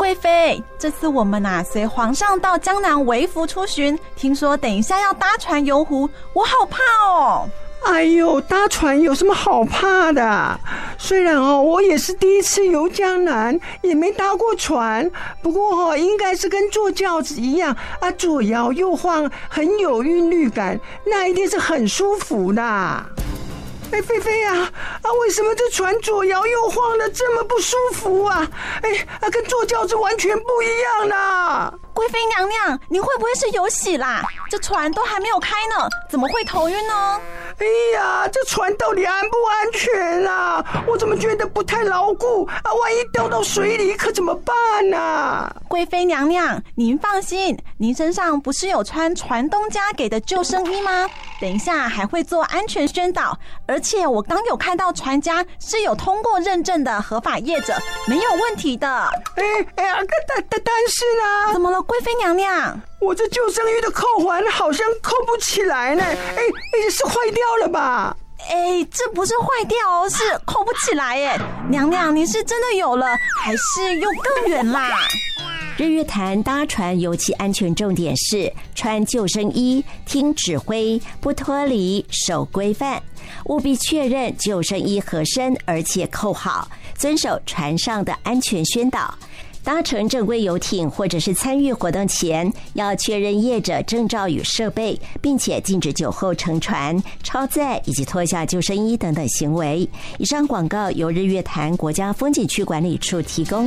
贵妃，这次我们随皇上到江南微服出巡，听说等一下要搭船游湖，我好怕哦。 哎呦，搭船有什么好怕的？虽然我也是第一次游江南，也没搭过船，不过应该是跟坐轿子一样左摇右晃，很有韵律感，那一定是很舒服的。菲菲为什么这船左摇右晃的这么不舒服啊？跟坐轿子完全不一样呢。 贵妃娘娘，你会不会是有喜啦？这船都还没有开呢，怎么会头晕呢？ 哎呀，这船到底安不安全啊？我怎么觉得不太牢固万一掉到水里可怎么办啊？ 贵妃娘娘，您放心，您身上不是有穿船东家给的救生衣吗？等一下还会做安全宣导，而且我刚有看到船家是有通过认证的合法业者，没有问题的。 但是呢？ 怎么了，贵妃娘娘？ 我这救生衣的扣环好像扣不起来呢。是坏掉了吧？ 这不是坏掉哦，是扣不起来耶。娘娘，你是真的有了，还是又更远啦？ 日月潭搭船尤其安全重点是穿救生衣、听指挥、不脱离、守规范，务必确认救生衣合身而且扣好，遵守船上的安全宣导。搭乘正规游艇或者是参与活动前，要确认业者证照与设备，并且禁止酒后乘船、超载以及脱下救生衣等等行为。以上广告由日月潭国家风景区管理处提供。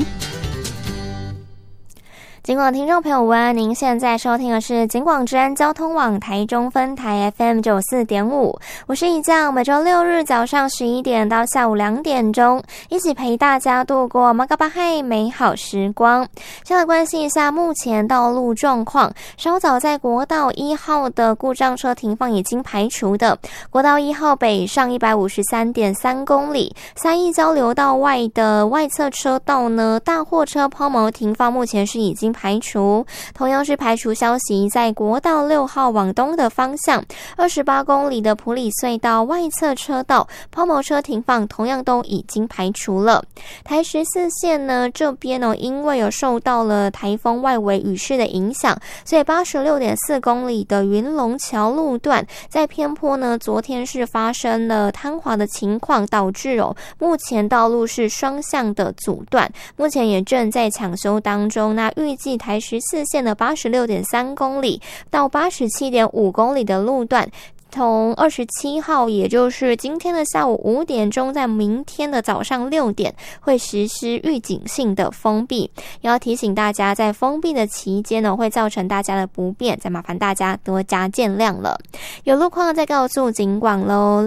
警广听众朋友们，您现在收听的是警广之安交通网台中分台 FM 94.5，我是以酱，每周六日早上11点到下午2点钟，一起陪大家度过马嘎巴嗨美好时光。先来关心一下目前道路状况，稍早在国道1号的故障车停放已经排除的，国道1号北上 153.3 公里，三义交流道外的外侧车道呢，大货车抛锚停放目前是已经排除。同样是排除消息，在国道6号往东的方向28公里的埔里隧道外侧车道抛锚车停放同样都已经排除了。台14线呢这边因为有受到了台风外围雨势的影响，所以 86.4 公里的云龙桥路段在偏坡呢昨天是发生了瘫滑的情况，导致目前道路是双向的阻断，目前也正在抢修当中。那预计台14线的 86.3 公里到 87.5 公里的路段，从27号也就是今天的下午5点钟，在明天的早上6点会实施预警性的封闭，也要提醒大家在封闭的期间呢会造成大家的不便，再麻烦大家多加见谅了。有路况再告诉警广咯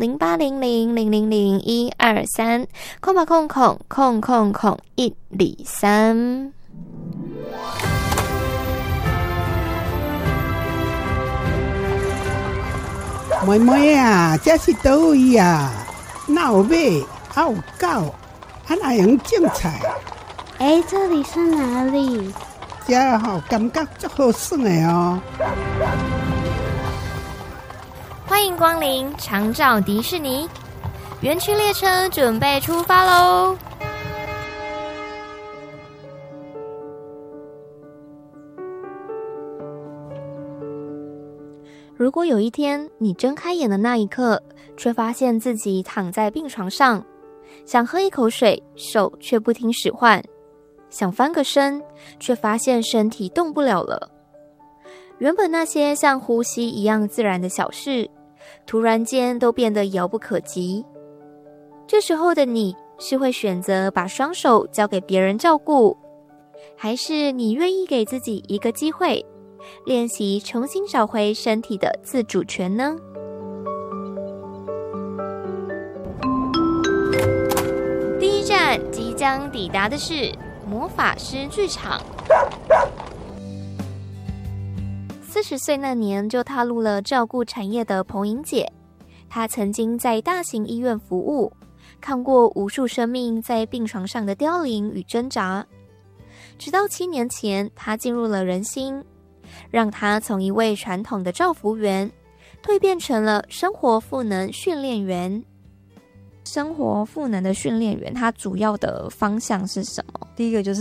，0800000123空吧空空空空空123。 妹妹啊，这是倒位啊？哪有马，还有狗，哪样种菜？ 这里是哪里？ 这感觉足好耍的哦。 欢迎光临长照迪士尼，园区列车准备出发喽！如果有一天你睁开眼的那一刻，却发现自己躺在病床上，想喝一口水，手却不听使唤，想翻个身，却发现身体动不了了。原本那些像呼吸一样自然的小事，突然间都变得遥不可及。这时候的你，是会选择把双手交给别人照顾，还是你愿意给自己一个机会，练习重新找回身体的自主权呢？第一站即将抵达的是魔法师剧场。40岁那年就踏入了照顾产业的彭莹姐，她曾经在大型医院服务，看过无数生命在病床上的凋零与挣扎。直到7年前，她进入了人心，让她从一位传统的照服员蜕变成了生活赋能训练员。生活赋能的训练员，它主要的方向是什么？ 第一个就是